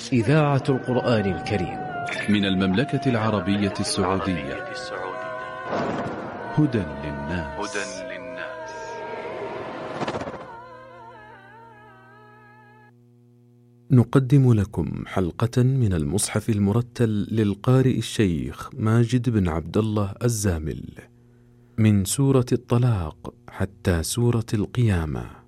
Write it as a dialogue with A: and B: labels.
A: إذاعة القرآن الكريم
B: من المملكة العربية السعودية. هدى للناس.
C: نقدم لكم حلقة من المصحف المرتل للقارئ الشيخ ماجد بن عبد الله الزامل، من سورة الطلاق حتى سورة القيامة.